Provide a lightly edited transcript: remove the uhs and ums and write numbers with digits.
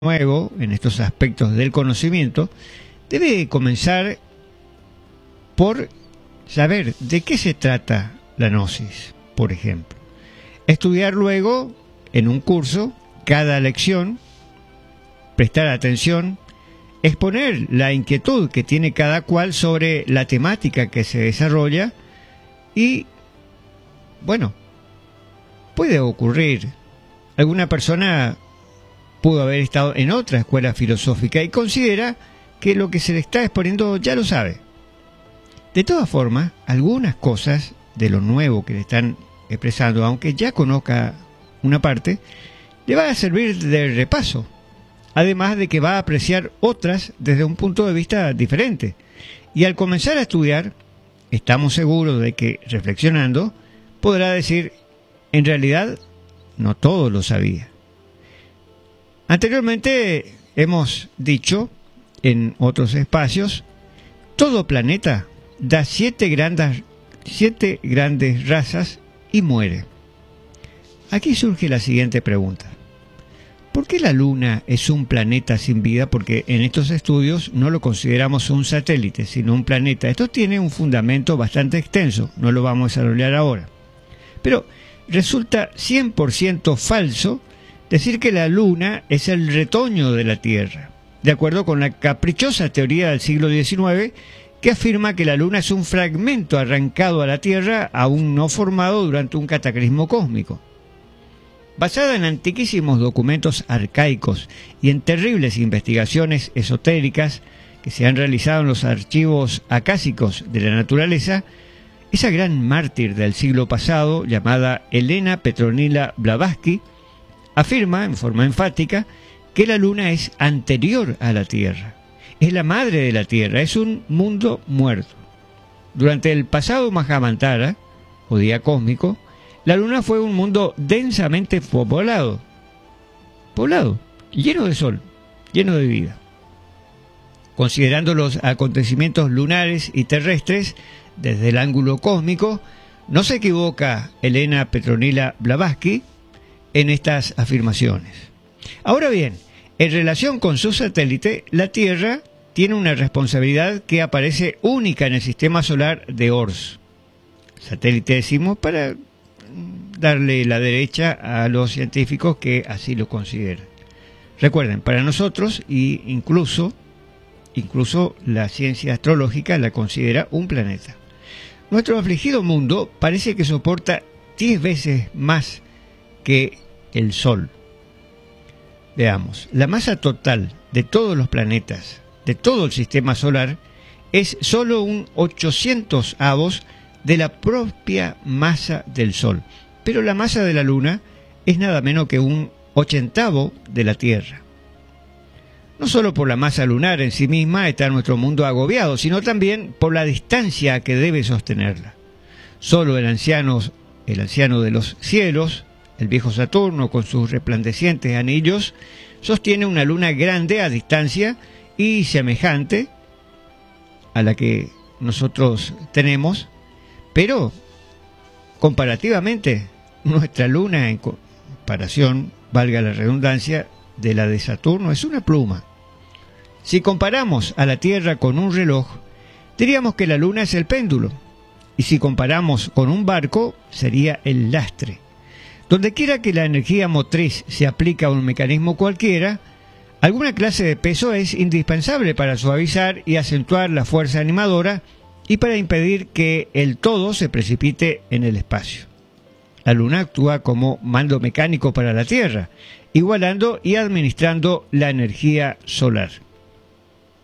nuevo en estos aspectos del conocimiento, debe comenzar por saber de qué se trata la gnosis, por ejemplo. Estudiar luego, en un curso, cada lección, prestar atención, exponer la inquietud que tiene cada cual sobre la temática que se desarrolla y, bueno, puede ocurrir. Alguna persona pudo haber estado en otra escuela filosófica y considera que lo que se le está exponiendo ya lo sabe. De todas formas, algunas cosas de lo nuevo que le están expresando, aunque ya conozca una parte, le va a servir de repaso, además de que va a apreciar otras desde un punto de vista diferente. Y al comenzar a estudiar, estamos seguros de que, reflexionando, podrá decir, en realidad, no todo lo sabía. Anteriormente hemos dicho, en otros espacios, todo planeta da siete grandes razas y muere. Aquí surge la siguiente pregunta. ¿Por qué la Luna es un planeta sin vida? Porque en estos estudios no lo consideramos un satélite, sino un planeta. Esto tiene un fundamento bastante extenso, no lo vamos a desarrollar ahora. Pero resulta 100% falso decir que la Luna es el retoño de la Tierra, de acuerdo con la caprichosa teoría del siglo XIX, que afirma que la Luna es un fragmento arrancado a la Tierra aún no formado durante un cataclismo cósmico. Basada en antiquísimos documentos arcaicos y en terribles investigaciones esotéricas que se han realizado en los archivos acásicos de la naturaleza, esa gran mártir del siglo pasado, llamada Elena Petronila Blavatsky, afirma en forma enfática que la Luna es anterior a la Tierra, es la madre de la Tierra, es un mundo muerto. Durante el pasado Mahamantara, o día cósmico, la Luna fue un mundo densamente poblado, lleno de sol, lleno de vida. Considerando los acontecimientos lunares y terrestres desde el ángulo cósmico, no se equivoca Elena Petronila Blavatsky en estas afirmaciones. Ahora bien, en relación con su satélite, la Tierra tiene una responsabilidad que aparece única en el sistema solar de Ors. Satélite decimos para darle la derecha a los científicos que así lo consideran. Recuerden, para nosotros, y incluso la ciencia astrológica la considera un planeta. Nuestro afligido mundo parece que soporta 10 veces más que el Sol. Veamos, la masa total de todos los planetas, de todo el sistema solar, es solo un 800avos de la propia masa del Sol. Pero la masa de la Luna es nada menos que un 80avo de la Tierra. No solo por la masa lunar en sí misma está nuestro mundo agobiado, sino también por la distancia que debe sostenerla. Solo el anciano de los cielos, el viejo Saturno con sus resplandecientes anillos, sostiene una luna grande a distancia y semejante a la que nosotros tenemos, pero comparativamente nuestra luna, en comparación, valga la redundancia, de la de Saturno, es una pluma. Si comparamos a la Tierra con un reloj, diríamos que la luna es el péndulo, y si comparamos con un barco, sería el lastre. Donde quiera que la energía motriz se aplica a un mecanismo cualquiera, alguna clase de peso es indispensable para suavizar y acentuar la fuerza animadora y para impedir que el todo se precipite en el espacio. La Luna actúa como mando mecánico para la Tierra, igualando y administrando la energía solar.